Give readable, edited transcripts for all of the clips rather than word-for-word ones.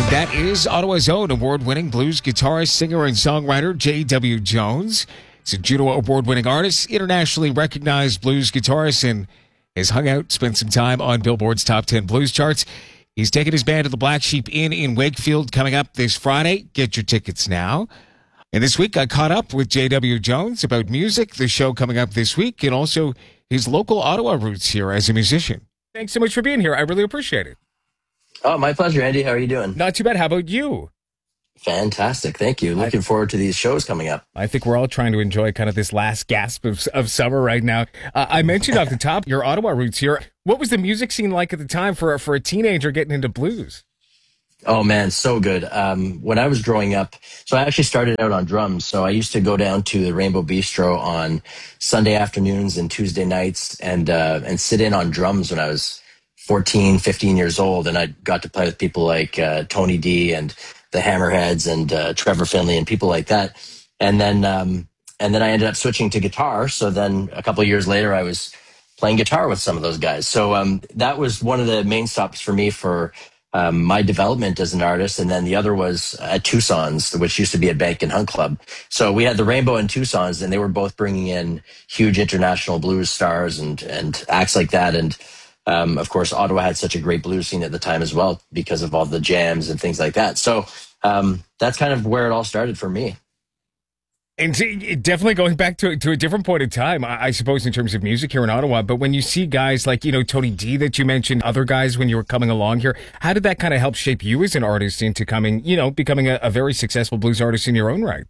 That is Ottawa's own award-winning blues guitarist, singer, and songwriter J.W. Jones. He's a Juno Award-winning artist, internationally recognized blues guitarist, and has hung out, spent some time on Billboard's Top 10 Blues charts. He's taking his band to the Black Sheep Inn in Wakefield coming up this Friday. Get your tickets now. And this week, I caught up with J.W. Jones about music, the show coming up this week, and also his local Ottawa roots here as a musician. Thanks so much for being here. I really appreciate it. Oh, my pleasure, Andy. How are you doing? Not too bad. How about you? Fantastic. Thank you. Looking forward to these shows coming up. I think we're all trying to enjoy kind of this last gasp of summer right now. I mentioned off the top your Ottawa roots here. What was the music scene like at the time for a teenager getting into blues? Oh, man, so good. When I was growing up, so I actually started out on drums. So I used to go down to the Rainbow Bistro on Sunday afternoons and Tuesday nights and sit in on drums when I was 14, 15 years old. And I got to play with people like Tony D and the Hammerheads and Trevor Finley and people like that. And then I ended up switching to guitar. So then a couple of years later, I was playing guitar with some of those guys. So that was one of the main stops for me for my development as an artist. And then the other was at Tucson's, which used to be at Bank and Hunt Club. So we had the Rainbow and Tucson's, and they were both bringing in huge international blues stars and acts like that. And of course, Ottawa had such a great blues scene at the time as well because of all the jams and things like that. So that's kind of where it all started for me. And definitely going back to a different point in time, I suppose, in terms of music here in Ottawa. But when you see guys like, Tony D that you mentioned, other guys when you were coming along here, how did that kind of help shape you as an artist into becoming a very successful blues artist in your own right?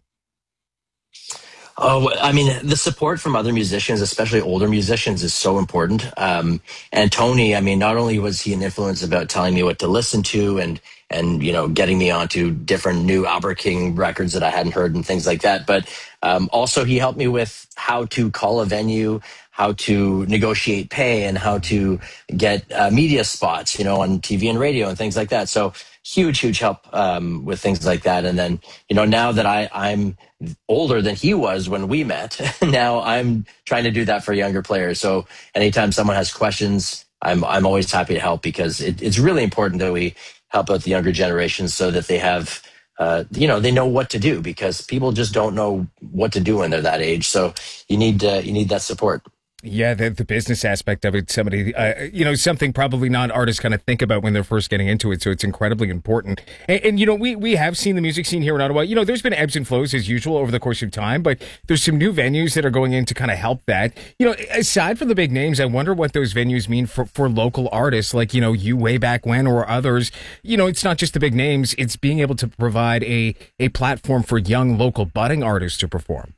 Oh, I mean, the support from other musicians, especially older musicians, is so important. And Tony, I mean, not only was he an influence about telling me what to listen to and getting me onto different new Albert King records that I hadn't heard and things like that, but also he helped me with how to call a venue, how to negotiate pay, and how to get media spots, on TV and radio and things like that. So huge help with things like that. And then, now that I'm older than he was when we met, now I'm trying to do that for younger players. So anytime someone has questions, I'm always happy to help because it's really important that we help out the younger generations so that they have, they know what to do because people just don't know what to do when they're that age. So you need that support. Yeah, the business aspect of it, somebody, something probably non-artists kind of think about when they're first getting into it. So it's incredibly important. And we have seen the music scene here in Ottawa. There's been ebbs and flows as usual over the course of time, but there's some new venues that are going in to kind of help that. Aside from the big names, I wonder what those venues mean for local artists like, you way back when or others. It's not just the big names. It's being able to provide a platform for young local budding artists to perform.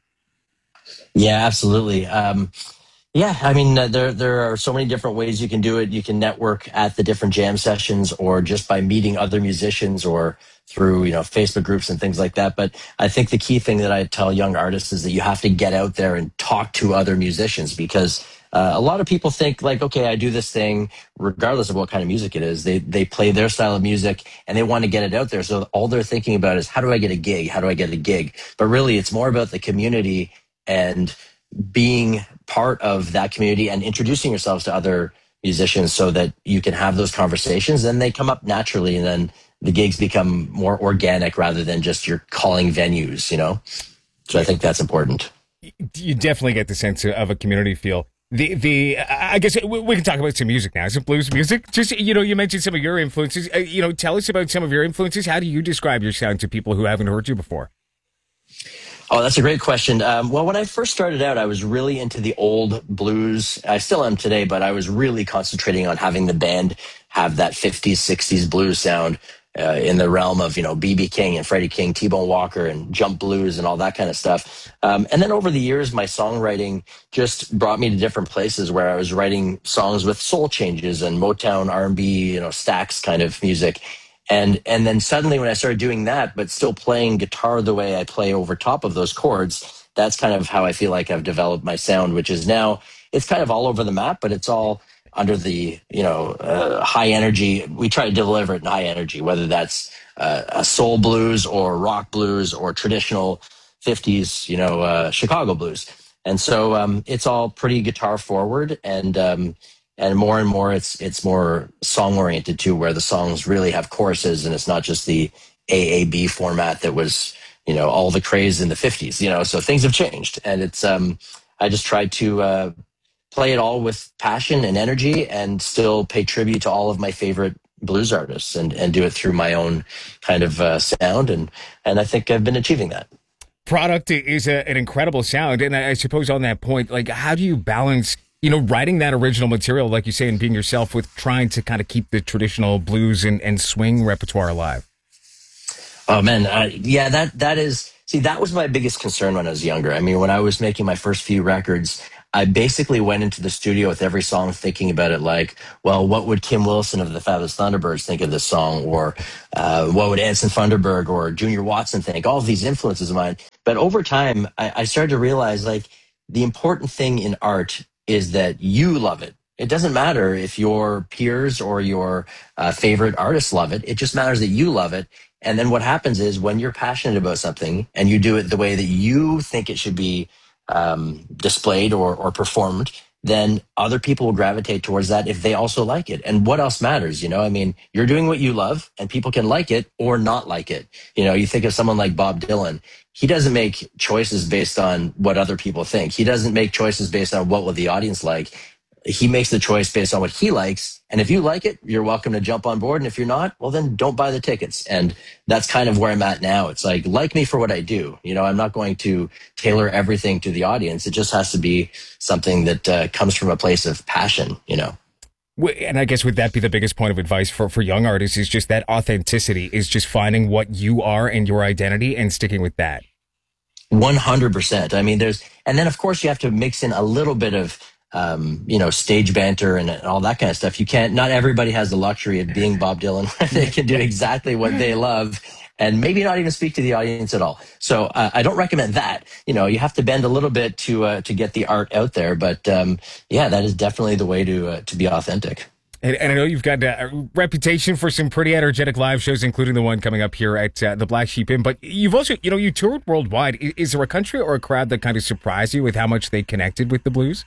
Yeah, absolutely. Yeah, I mean, there are so many different ways you can do it. You can network at the different jam sessions or just by meeting other musicians or through, Facebook groups and things like that. But I think the key thing that I tell young artists is that you have to get out there and talk to other musicians because a lot of people think like, okay, I do this thing regardless of what kind of music it is. They play their style of music and they want to get it out there. So all they're thinking about is how do I get a gig? How do I get a gig? But really, it's more about the community and being part of that community and introducing yourselves to other musicians so that you can have those conversations and they come up naturally and then the gigs become more organic rather than just you're calling venues, So I think that's important. You definitely get the sense of a community feel. I guess we can talk about some music now. Some blues music. Just, you mentioned some of your influences. Tell us about some of your influences. How do you describe your sound to people who haven't heard you before? Oh, that's a great question. Well, when I first started out, I was really into the old blues. I still am today, but I was really concentrating on having the band have that 50s, 60s blues sound in the realm of, B.B. King and Freddie King, T-Bone Walker and jump blues and all that kind of stuff. And then over the years, my songwriting just brought me to different places where I was writing songs with soul changes and Motown R&B, Stax kind of music. And then suddenly when I started doing that, but still playing guitar the way I play over top of those chords, that's kind of how I feel like I've developed my sound, which is now it's kind of all over the map, but it's all under the, high energy. We try to deliver it in high energy, whether that's a soul blues or rock blues or traditional 50s, Chicago blues. And so it's all pretty guitar forward. And and more it's more song oriented too, where the songs really have choruses and it's not just the AAB format that was, all the craze in the 50s. So things have changed, and it's I just tried to play it all with passion and energy and still pay tribute to all of my favorite blues artists, and do it through my own kind of sound, and I think I've been achieving that. Product is an incredible sound, and I suppose on that point, like, how do you balance, writing that original material, like you say, and being yourself, with trying to kind of keep the traditional blues and swing repertoire alive? Oh man, yeah, that is. See, that was my biggest concern when I was younger. I mean, when I was making my first few records, I basically went into the studio with every song thinking about it like, well, what would Kim Wilson of the Fabulous Thunderbirds think of this song? Or what would Anson Funderburg or Junior Watson think? All of these influences of mine. But over time, I started to realize, like, the important thing in art is that you love it. It doesn't matter if your peers or your favorite artists love it. It just matters that you love it. And then what happens is, when you're passionate about something and you do it the way that you think it should be displayed or performed, then other people will gravitate towards that if they also like it. And what else matters? I mean, you're doing what you love, and people can like it or not like it. You think of someone like Bob Dylan. He doesn't make choices based on what other people think. He doesn't make choices based on what will the audience like. He makes the choice based on what he likes. And if you like it, you're welcome to jump on board. And if you're not, well, then don't buy the tickets. And that's kind of where I'm at now. It's like me for what I do. I'm not going to tailor everything to the audience. It just has to be something that comes from a place of passion. And I guess would that be the biggest point of advice for young artists, is just that authenticity, is just finding what you are and your identity and sticking with that? 100%. I mean, and then of course you have to mix in a little bit of stage banter and all that kind of stuff. Not everybody has the luxury of being Bob Dylan. They can do exactly what they love and maybe not even speak to the audience at all. So I don't recommend that. You have to bend a little bit to get the art out there. But yeah, that is definitely the way to be authentic. And I know you've got a reputation for some pretty energetic live shows, including the one coming up here at the Black Sheep Inn. But you've also, you toured worldwide. Is there a country or a crowd that kind of surprised you with how much they connected with the blues?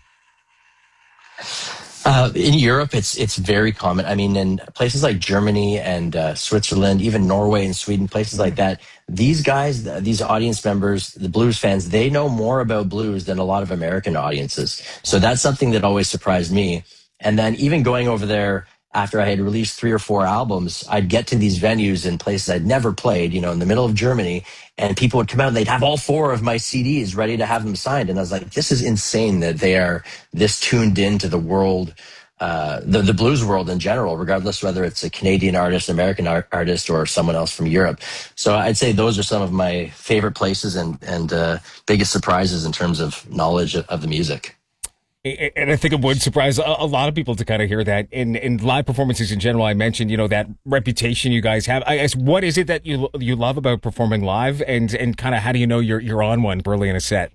In Europe, it's very common. I mean, in places like Germany and Switzerland, even Norway and Sweden, places like that, these guys, these audience members, the blues fans, they know more about blues than a lot of American audiences. So that's something that always surprised me. And then even going over there after I had released 3 or 4 albums, I'd get to these venues in places I'd never played, in the middle of Germany, and people would come out and they'd have all 4 of my CDs ready to have them signed. And I was like, this is insane that they are this tuned into the world, the blues world in general, regardless whether it's a Canadian artist, American artist, or someone else from Europe. So I'd say those are some of my favorite places and biggest surprises in terms of knowledge of the music. And I think it would surprise a lot of people to kind of hear that. In live performances in general, I mentioned, that reputation you guys have. I guess, what is it that you love about performing live, and kind of how do you know you're on one early in a set?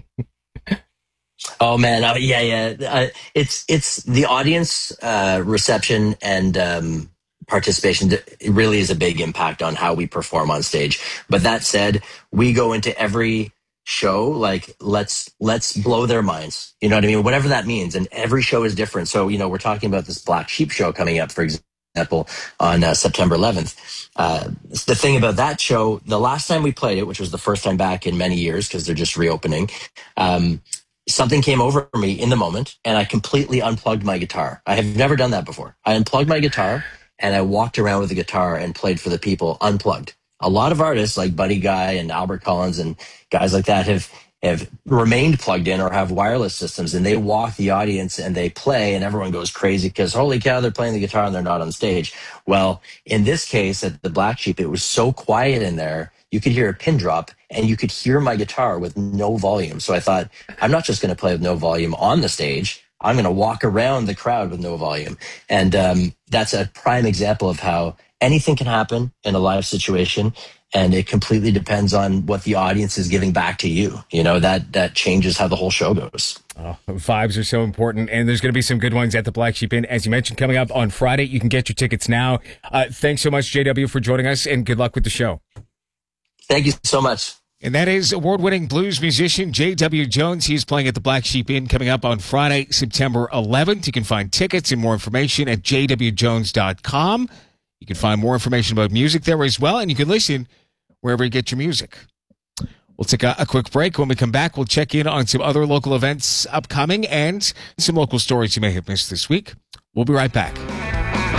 Oh man, yeah. It's the audience reception and participation. It really is a big impact on how we perform on stage. But that said, we go into every show like let's blow their minds. You know what I mean? Whatever that means. And every show is different. So we're talking about this Black Sheep show coming up, for example, on September 11th. The thing about that show, the last time we played it, which was the first time back in many years because they're just reopening, something came over me in the moment and I completely unplugged my guitar. I have never done that before. I unplugged my guitar and I walked around with the guitar and played for the people unplugged. A lot of artists like Buddy Guy and Albert Collins and guys like that have remained plugged in or have wireless systems, and they walk the audience and they play and everyone goes crazy because holy cow, they're playing the guitar and they're not on stage. Well, in this case at the Black Sheep, it was so quiet in there. You could hear a pin drop and you could hear my guitar with no volume. So I thought, I'm not just going to play with no volume on the stage. I'm going to walk around the crowd with no volume. And that's a prime example of how anything can happen in a live situation. And it completely depends on what the audience is giving back to you. That changes how the whole show goes. Oh, vibes are so important, and there's going to be some good ones at the Black Sheep Inn, as you mentioned, coming up on Friday. You can get your tickets now. Thanks so much, JW, for joining us, and good luck with the show. Thank you so much. And that is award-winning blues musician J.W. Jones. He's playing at the Black Sheep Inn coming up on Friday, September 11th. You can find tickets and more information at jwjones.com. You can find more information about music there as well, and you can listen wherever you get your music. We'll take a quick break. When we come back, we'll check in on some other local events upcoming and some local stories you may have missed this week. We'll be right back.